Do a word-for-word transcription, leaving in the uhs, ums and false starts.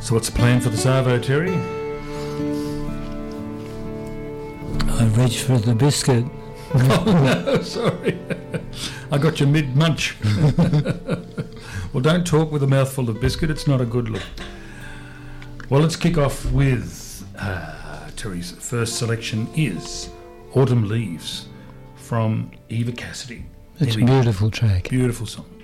So what's the plan for the Savo, Terry? I reached for the biscuit. Oh, no, sorry. I got you mid-munch. Well, don't talk with a mouthful of biscuit. It's not a good look. Well, let's kick off with uh, Terry's first selection is Autumn Leaves from Eva Cassidy. It's a beautiful track. Beautiful song.